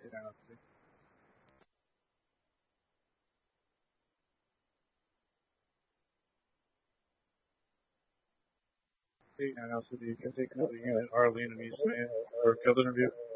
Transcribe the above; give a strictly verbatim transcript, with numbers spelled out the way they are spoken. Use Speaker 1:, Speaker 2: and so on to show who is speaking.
Speaker 1: Yeah. And also, do you think that Arlene and Eastman or field interview?